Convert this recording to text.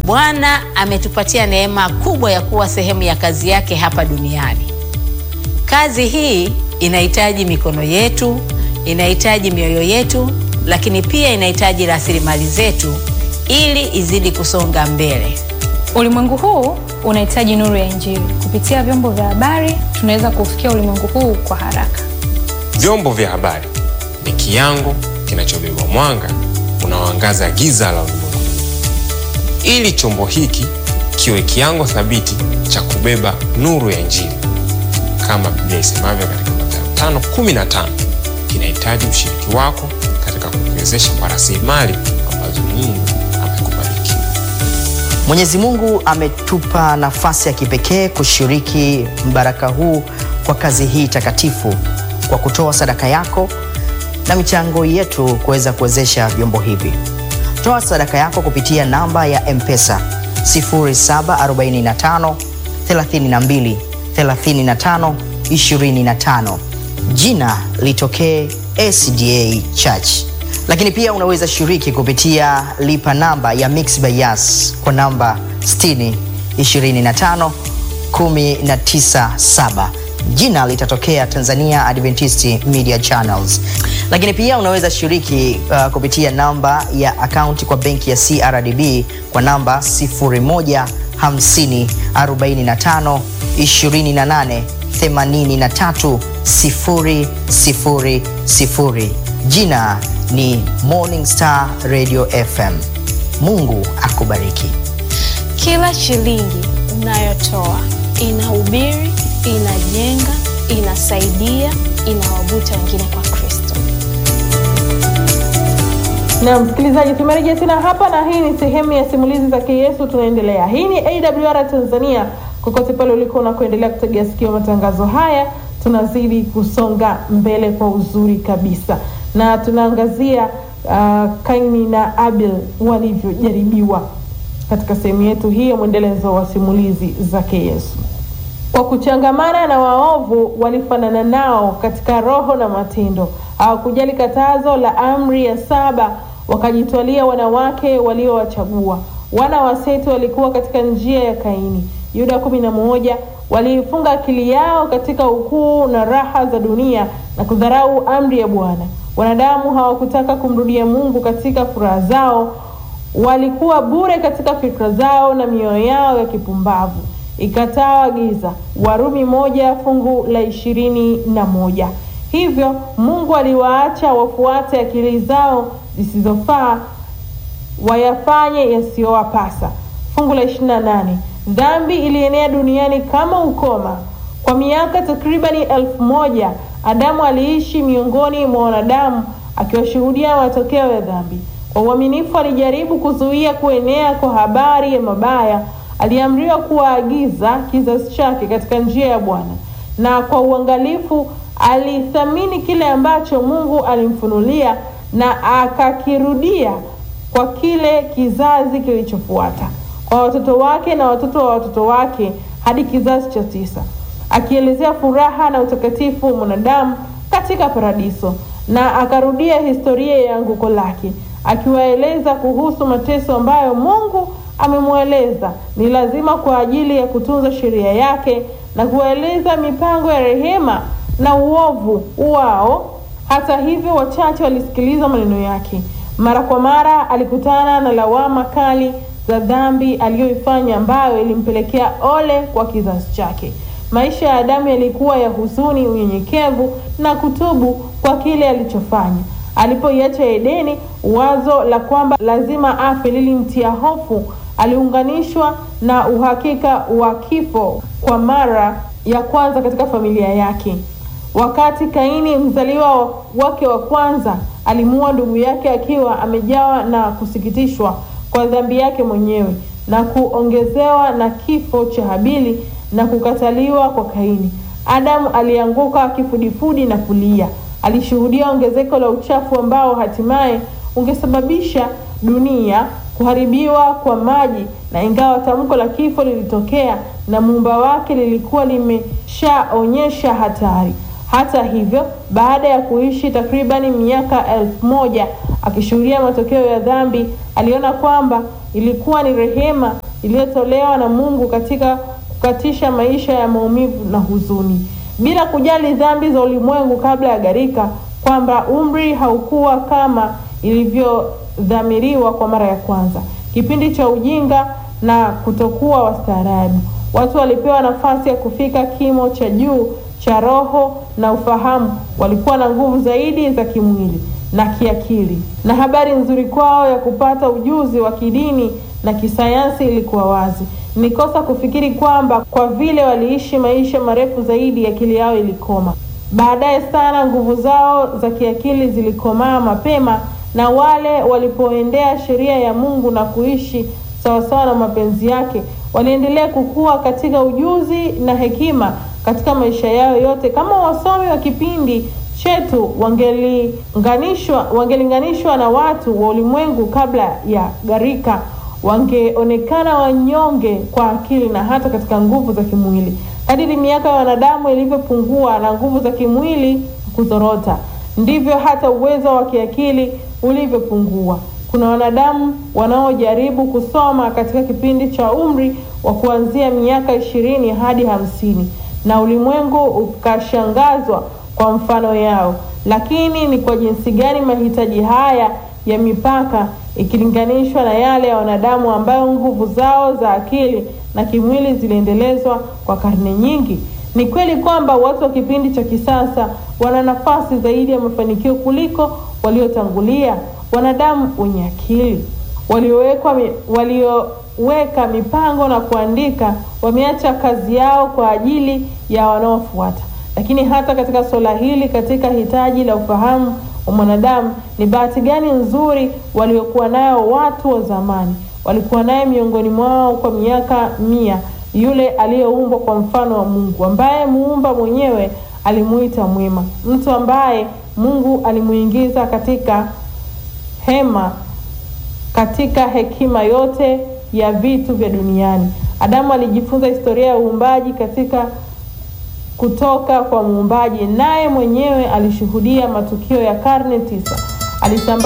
Bwana ametupatia neema kubwa ya kuwa sehemu ya kazi yake hapa duniani. Kazi hii inahitaji mikono yetu, inahitaji mioyo yetu, lakini pia inahitaji rasilimali zetu ili izidi kusonga mbele. Ulimwengu huu unahitaji nuru ya Injili. Kupitia vyombo vya habari, tunaweza kufikia ulimwengu huu kwa haraka. Vyombo vya habari ni kiango kinachobeba mwanga unaoangaza giza la ulimwengu. Ili chombo hiki kiwe kiango thabiti cha kubeba nuru ya Injili, kama Biblia isemavyo katika Mathayo 5:15, kinahitaji ushiriki wako katika kukiwezesha kwa rasilimali ambazo Mungu amekubariki. Mwenyezi Mungu ametupa nafasi ya kipekee kushiriki mbaraka huu kwa kazi hii takatifu kwa kutoa sadaka yako na michango yetu kuweza kuwezesha vyombo hivi. Toa sadaka yako kupitia namba ya M-Pesa 0745 32 35 25. Jina litokee SDA Church. Lakini pia unaweza shiriki kupitia lipa namba ya Mixx by Yas kwa namba 60 25 197. Jina litatokea Tanzania Adventist Media Channels. Lakini pia unaweza shiriki kupitia namba ya akaunti kwa benki ya CRDB kwa namba 0150 45 28 83 000. Jina ni Morning Star Radio FM. Mungu akubariki. Kila shilingi unayotoa inahubiri, inajenga, inasaidia, inawavuta wengine kwa Kristo. Na msikilizaji, tumerejea tena hapa na hii ni sehemu ya simulizi za Yesu. Tunaendelea. Hii ni AWR Tanzania. Kokote pale uliko na kuendelea kutegea sikio matangazo haya, tunazidi kusonga mbele kwa uzuri kabisa. Na tunaangazia Kaini na Abel walivyojaribiwa katika sehemu yetu hii ya mwendelezo wa simulizi za Yesu. Kwa kuchangamana na waovu walifanana nao katika roho na matendo. Hawakujali katazo la amri ya 7, wakajitwalia wanawake waliowachagua. Wana wa Seti walikuwa katika njia ya Kaini. Yuda 11 waliifunga akili yao katika ukuu na raha za dunia na kudharau amri ya Bwana. Wanadamu hawakutaka kumrudia Mungu katika furaha zao, walikuwa bure katika fikra zao na mioyo yao ya kipumbavu ikataa giza. Warumi 1:21. Hivyo Mungu aliwaacha wafuate akili zao zisizofaa, wayafanye yasiyowapasa. Fungu la 28. Dhambi ilienea duniani kama ukoma. Kwa miaka takribani 1000 Adamu aliishi miongoni mwa wanadamu akiwashuhudia matokeo ya dhambi. Kwa uaminifu alijaribu kuzuia kuenea kwa habari ya mabaya. Aliamriwa kuwaagiza kizazi chake katika njia ya Bwana, na kwa uangalifu alithamini kile ambacho Mungu alimfunulia na akakirudia kwa kile kizazi kilichofuata, kwa watoto wake na watoto wa watoto wake hadi kizazi cha 9, akielezea furaha na utakatifu wa mwanadamu katika paradiso, na akarudia historia ya anguko lake, akiwaeleza kuhusu mateso ambayo Mungu amemweleza ni lazima kwa ajili ya kutunza sheria yake, na kueleza mipango ya rehema na uovu wao. Hata hivyo, wachache walisikiliza maneno yake. Mara kwa mara alikutana na lawama kali za dhambi aliyoifanya, ambayo ilimpelekea ole kwa kizazi chake. Maisha ya Adamu yalikuwa ya huzuni, unyenyekevu na kutubu kwa kile alichofanya. Alipoiacha Edeni, wazo la kwamba lazima afe lilimtia hofu. Aliunganishwa na uhakika wa kifo kwa mara ya kwanza katika familia yake. Wakati Kaini, mzaliwa wake wa kwanza, alimuua ndugu yake akiwa amejawa na kusikitishwa kwa dhambi yake mwenyewe, na kuongezewa na kifo cha Habili na kukataliwa kwa Kaini, Adamu alianguka kifudifudi na kulia. Alishuhudia ongezeko la uchafu ambao hatimaye ungesababisha dunia kuharibiwa kwa maji, na ingawa tamko la kifo lilitokea na muumba wake lilikuwa limeshaonyesha hatari. Hata hivyo, baada ya kuishi takribani miaka 1000 akishuhudia matokeo ya dhambi, Aliona kwamba ilikuwa ni rehema iliyotolewa na Mungu katika kukatisha maisha ya maumivu na huzuni, bila kujali dhambi za ulimwengu kabla ya gharika, kwamba umri haukuwa kama ilivyodhamiriwa kwa mara ya kwanza, kipindi cha ujinga na kutokuwa wastaarabu. Watu walipewa nafasi ya kufika kimo cha juu cha roho na ufahamu. Walikuwa na nguvu zaidi za kimwili na kiakili, na habari nzuri kwao ya kupata ujuzi wa kidini na kisayansi ilikuwa wazi. Ni kosa kufikiri kwamba kwa vile waliishi maisha marefu zaidi akili yao ilikoma. Baadaye sana nguvu zao za kiakili zilikomaa mapema, na wale walipoendea sheria ya Mungu na kuishi sawasawa na mapenzi yake, waliendelea kukua katika ujuzi na hekima katika maisha yao yote. Kama wasomi wa kipindi chetu wangelinganishwa na watu wa ulimwengu kabla ya gharika, wangeonekana wanyonge kwa akili na hata katika nguvu za kimwili. Kadiri miaka ya wanadamu ilivyopungua na nguvu za kimwili kuzorota, ndivyo hata uwezo wa kiakili ulivyopungua. Kuna wanadamu wanaojaribu kusoma katika kipindi cha umri wa kuanzia miaka 20 hadi 50, na ulimwengu ukashangazwa kwa mfano yao. Lakini ni kwa jinsi gani mahitaji haya ya mipaka ikilinganishwa na yale ya wanadamu ambayo nguvu zao za akili na kimwili ziliendelezwa kwa karne nyingi. Ni kweli kwamba watu wa kipindi cha kisasa wana nafasi zaidi ya mafanikio kuliko waliotangulia. Wanadamu wenye akili walioweka mipango na kuandika wameacha kazi yao kwa ajili ya wanaofuata. Lakini hata katika swala hili, katika hitaji la ufahamu wa mwanadamu, ni bahati gani nzuri waliokuwa nayo watu wa zamani. Walikuwa naye miongoni mwao kwa miaka 100 yule aliyeumbwa kwa mfano wa Mungu, ambaye muumba mwenyewe alimuita mwema, mtu ambaye Mungu alimuingiza katika hema, katika hekima yote ya vitu vya duniani. Adamu alijifunza historia ya uumbaji kutoka kwa muumbaji, naye mwenyewe alishuhudia matukio ya karne 9. Alisambaa